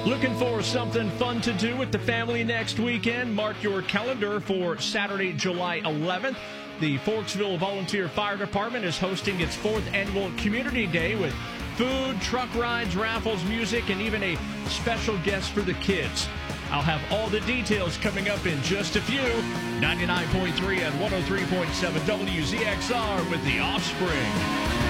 Looking for something fun to do with the family next weekend? Mark your calendar for Saturday, July 11th. The Forksville Volunteer Fire Department is hosting its 4th annual Community Day with food, truck rides, raffles, music, and even a special guest for the kids. I'll have all the details coming up in just a few. 99.3 and 103.7 WZXR with The Offspring.